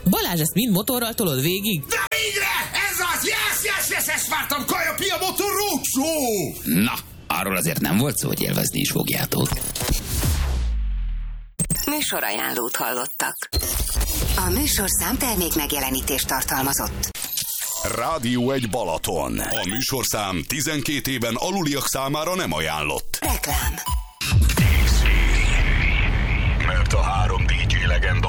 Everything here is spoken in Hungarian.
Balázs, ezt mind motorral tolod végig? De végre! Ez az! Yes, ezt vártam! Kaja Pia Motor Roadshow! Na, arról azért nem volt szó, hogy élvezni is fogjátok. Műsorajánlót hallottak. A műsorszám termék megjelenítést tartalmazott. Rádió 1 Balaton. A műsorszám 12 éven aluliak számára nem ajánlott. Reklám. Mert a 3 DJ legenda